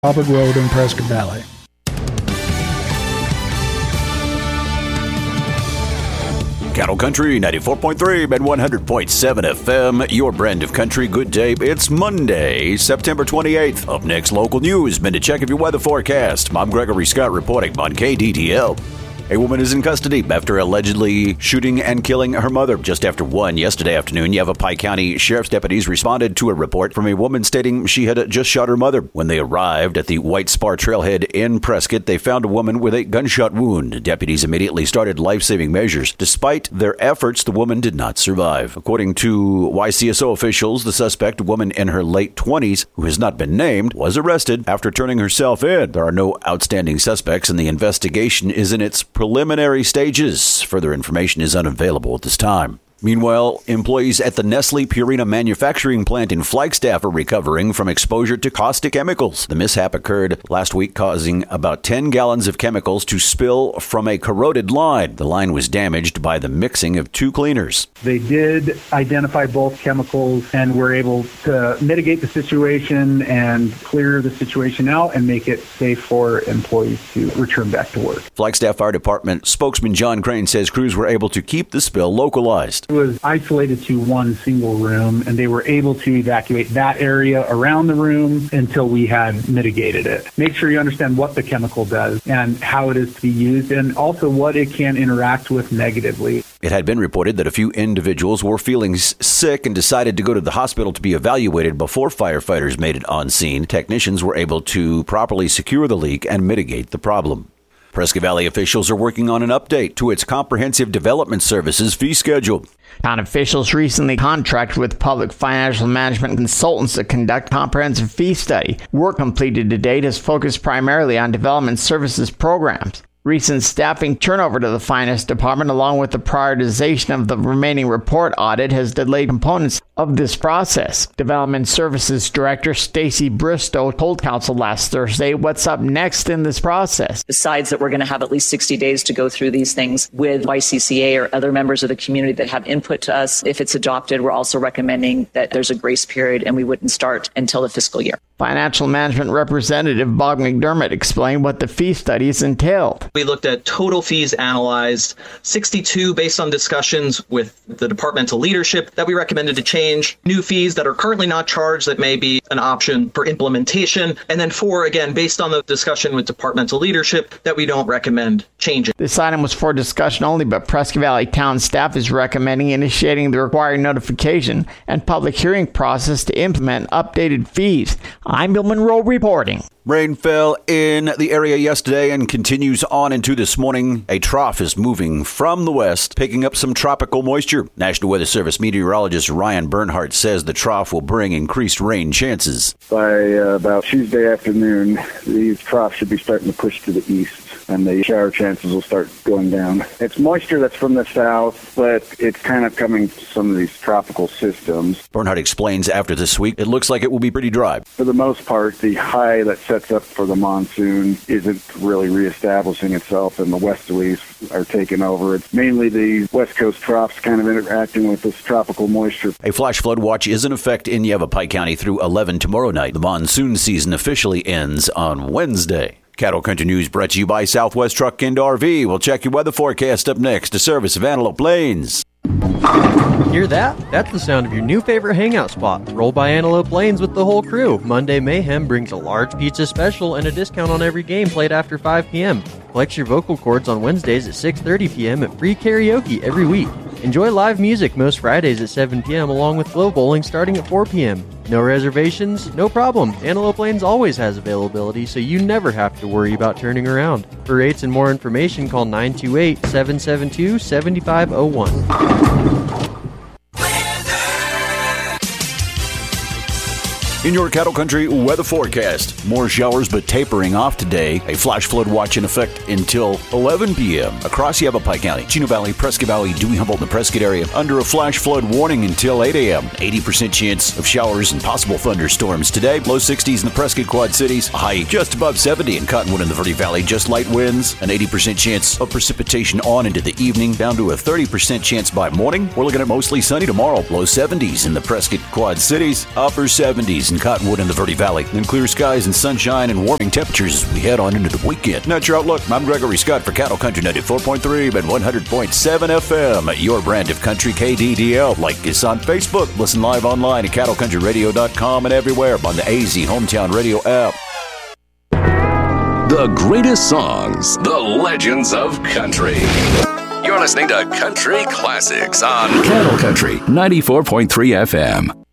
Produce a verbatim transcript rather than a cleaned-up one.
Auburn Road in Prescott Valley. Cattle Country, ninety-four point three and one hundred point seven F M, your brand of country. Good day. It's Monday, September twenty-eighth. Up next, local news. Minute check of your weather forecast. I'm Gregory Scott reporting on K D T L. A woman is in custody after allegedly shooting and killing her mother. Just after one yesterday afternoon, Yavapai County Sheriff's deputies responded to a report from a woman stating she had just shot her mother. When they arrived at the White Spar Trailhead in Prescott, they found a woman with a gunshot wound. Deputies immediately started life-saving measures. Despite their efforts, the woman did not survive. According to Y C S O officials, the suspect, a woman in her late twenties, who has not been named, was arrested after turning herself in. There are no outstanding suspects, and the investigation is in its preliminary stages. Further information is unavailable at this time. Meanwhile, employees at the Nestle Purina manufacturing plant in Flagstaff are recovering from exposure to caustic chemicals. The mishap occurred last week, causing about ten gallons of chemicals to spill from a corroded line. The line was damaged by the mixing of two cleaners. They did identify both chemicals and were able to mitigate the situation and clear the situation out and make it safe for employees to return back to work. Flagstaff Fire Department spokesman John Crane says crews were able to keep the spill localized. It was isolated to one single room, and they were able to evacuate that area around the room until we had mitigated it. Make sure you understand what the chemical does and how it is to be used, and also what it can interact with negatively. It had been reported that a few individuals were feeling sick and decided to go to the hospital to be evaluated before firefighters made it on scene. Technicians were able to properly secure the leak and mitigate the problem. Prescott Valley officials are working on an update to its Comprehensive Development Services fee schedule. Town officials recently contracted with public financial management consultants to conduct a comprehensive fee study. Work completed to date has focused primarily on development services programs. Recent staffing turnover to the finance department, along with the prioritization of the remaining report audit, has delayed components of this process. Development Services Director Stacy Bristow told Council last Thursday what's up next in this process. Besides that, we're going to have at least sixty days to go through these things with Y C C A or other members of the community that have input to us. If it's adopted, we're also recommending that there's a grace period and we wouldn't start until the fiscal year. Financial Management Representative Bob McDermott explained what the fee studies entailed. We looked at total fees analyzed, sixty-two based on discussions with the departmental leadership that we recommended to change, new fees that are currently not charged that may be an option for implementation, and then four, again, based on the discussion with departmental leadership that we don't recommend changing. This item was for discussion only, but Prescott Valley Town staff is recommending initiating the required notification and public hearing process to implement updated fees. I'm Bill Monroe reporting. Rain fell in the area yesterday and continues on into this morning. A trough is moving from the west, picking up some tropical moisture. National Weather Service meteorologist Ryan Bernhardt says the trough will bring increased rain chances. By uh, about Tuesday afternoon, these troughs should be starting to push to the east, and the shower chances will start going down. It's moisture that's from the south, but it's kind of coming to some of these tropical systems. Bernhardt explains after this week, it looks like it will be pretty dry. For the most part, the high that sets up for the monsoon isn't really reestablishing itself, and the westerlies are taking over. It's mainly the west coast troughs kind of interacting with this tropical moisture. A flash flood watch is in effect in Yavapai County through eleven tomorrow night. The monsoon season officially ends on Wednesday. Cattle Country News brought to you by Southwest Truck and R V. We'll check your weather forecast up next. A service of Antelope Plains. Hear that? That's the sound of your new favorite hangout spot. Roll by Antelope Lanes with the whole crew. Monday Mayhem brings a large pizza special and a discount on every game played after five p.m. Flex your vocal cords on Wednesdays at six thirty p.m. at free karaoke every week. Enjoy live music most Fridays at seven p.m. along with Glow Bowling starting at four p.m. No reservations? No problem. Antelope Lanes always has availability, so you never have to worry about turning around. For rates and more information, call nine two eight, seven seven two, seven five zero one. In your Cattle Country weather forecast, more showers but tapering off today. A flash flood watch in effect until eleven p.m. across Yavapai County, Chino Valley, Prescott Valley, Dewey, Humboldt, and the Prescott area. Under a flash flood warning until eight a.m. eighty percent chance of showers and possible thunderstorms today. Low sixties in the Prescott Quad Cities. A high just above seventy in Cottonwood and the Verde Valley. Just light winds. An eighty percent chance of precipitation on into the evening. Down to a thirty percent chance by morning. We're looking at mostly sunny tomorrow. Low seventies in the Prescott Quad Cities. Upper seventies trees and cottonwood in the Verde Valley, and clear skies and sunshine and warming temperatures as we head on into the weekend. That's your outlook. I'm Gregory Scott for Cattle Country ninety-four point three and one hundred point seven F M. Your brand of country, K D D L. Like us on Facebook. Listen live online at cattle country radio dot com and everywhere on the A Z Hometown Radio app. The greatest songs, the legends of country. You're listening to Country Classics on Cattle Country ninety-four point three F M.